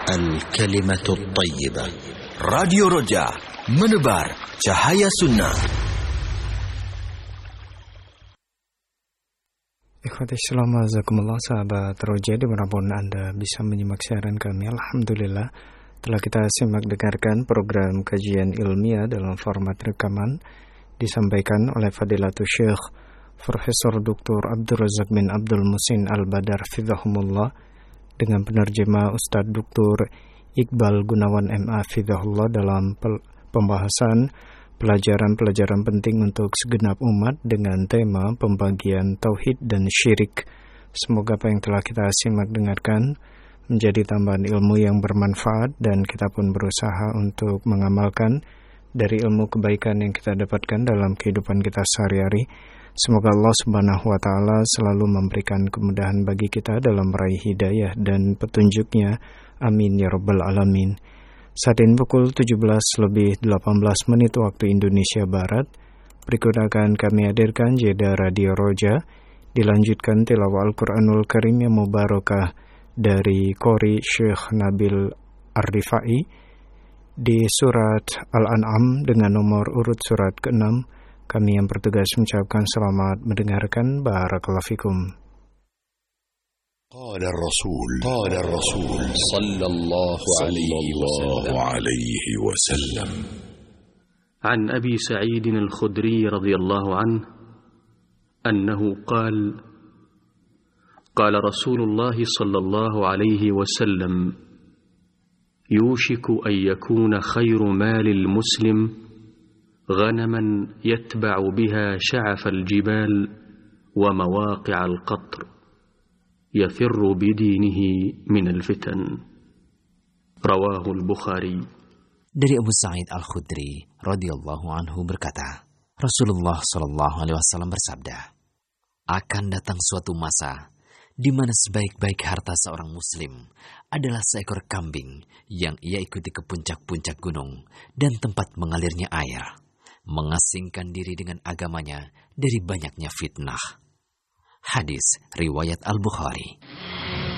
Al-Kalimatul Tayyibah. Radio Roja, menebar cahaya sunnah. Ikhwati shalom azakumullah, sahabat Roja dimanapun Anda bisa menyimak siaran kami. Alhamdulillah telah kita simak dengarkan program kajian ilmiah dalam format rekaman disampaikan oleh Fadilatul Syekh Profesor Dr. Abdul Razak bin Abdul Muhsin Al-Badar Fidhahumullah dengan penerjemah Ustadz Dr. Iqbal Gunawan MA Fidhahullah dalam pembahasan pelajaran-pelajaran penting untuk segenap umat dengan tema pembagian tauhid dan syirik. Semoga apa yang telah kita simak dengarkan menjadi tambahan ilmu yang bermanfaat dan kita pun berusaha untuk mengamalkan dari ilmu kebaikan yang kita dapatkan dalam kehidupan kita sehari-hari. Semoga Allah Subhanahu wa Ta'ala selalu memberikan kemudahan bagi kita dalam meraih hidayah dan petunjuknya. Amin ya Rabbal Alamin. Saat ini pukul 17:18 waktu Indonesia Barat. Berikut akan kami hadirkan jeda Radio Roja, dilanjutkan tilawah Al-Quranul Karim yang mubarakah dari Qori Syekh Nabil Ar-Rifai di surat Al-An'am dengan nomor urut surat ke-6. Kami yang bertugas mengucapkan selamat mendengarkan. Barakallahu fikum. قال الرسول صلى الله عليه وسلم عن أبي سعيد الخدري رضي الله عنه أنه قال قال رسول الله صلى الله عليه وسلم يوشك أن يكون خير مال المسلم غنما يتبع بها شعف الجبال ومواقع القطر يفر بدينه من الفتن. رواه البخاري. Dari Abu Sa'id Al-Khudri radhiyallahu anhu berkata, Rasulullah sallallahu alaihi wasallam bersabda, akan datang suatu masa di mana sebaik-baik harta seorang muslim adalah seekor kambing yang ia ikuti ke puncak-puncak gunung dan tempat mengalirnya air, mengasingkan diri dengan agamanya dari banyaknya fitnah. Hadis riwayat Al-Bukhari.